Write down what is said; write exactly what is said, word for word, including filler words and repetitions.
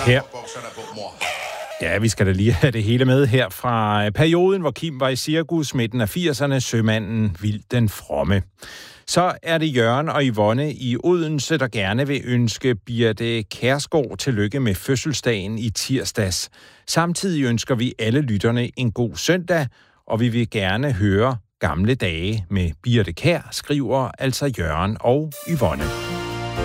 Her. Ja, vi skal da lige have det hele med her fra perioden, hvor Kim var i cirkus, midten af firserne, sømanden Vild den Fromme. Så er det Jørgen og Yvonne i Odense, der gerne vil ønske Birte Kærsgaard tillykke med fødselsdagen i tirsdags. Samtidig ønsker vi alle lytterne en god søndag, og vi vil gerne høre gamle dage med Birte Kær, skriver altså Jørgen og Yvonne.